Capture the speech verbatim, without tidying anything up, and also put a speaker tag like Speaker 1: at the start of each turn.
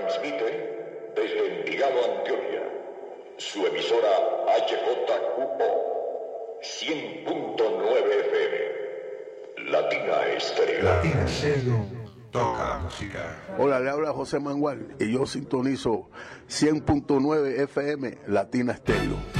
Speaker 1: Transmite desde Envigado, Antioquia, su emisora H J Q O cien punto nueve F M, Latina Estéreo.
Speaker 2: Latina Estéreo toca la música.
Speaker 3: Hola, le habla José Manuel y yo sintonizo cien punto nueve F M, Latina Estéreo.